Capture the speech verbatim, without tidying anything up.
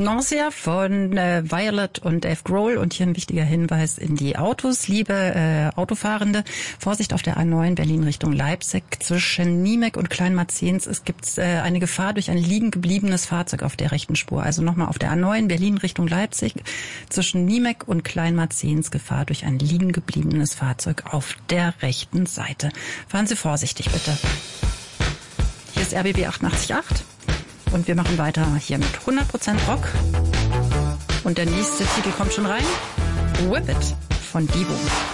Nausea von äh, Violet und Dave Grohl. Und hier ein wichtiger Hinweis in die Autos. Liebe äh, Autofahrende, Vorsicht auf der A neun Berlin Richtung Leipzig. Zwischen Niemek und Kleinmarzens es gibt äh, eine Gefahr durch ein liegen gebliebenes Fahrzeug auf der rechten Spur. Also nochmal auf der A neun Berlin Richtung Leipzig. Zwischen Niemek und Kleinmarzens Gefahr durch ein liegen gebliebenes Fahrzeug auf der rechten Seite. Fahren Sie vorsichtig, bitte. Hier ist R B B achtundachtzig Komma acht. Und wir machen weiter hier mit hundert Prozent Rock. Und der nächste Titel kommt schon rein. Whip It von Divo.